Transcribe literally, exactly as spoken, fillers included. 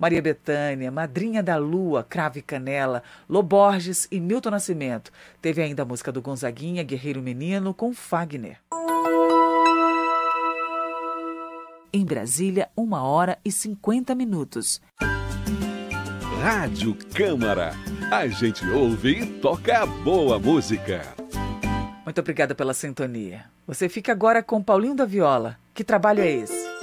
Maria Bethânia, Madrinha da Lua, Cravo e Canela, Lô Borges e Milton Nascimento. Teve ainda a música do Gonzaguinha, Guerreiro Menino, com Fagner. Em Brasília, uma hora e cinquenta minutos. Rádio Câmara. A gente ouve e toca a boa música. Muito obrigada pela sintonia. Você fica agora com Paulinho da Viola. Que trabalho é esse?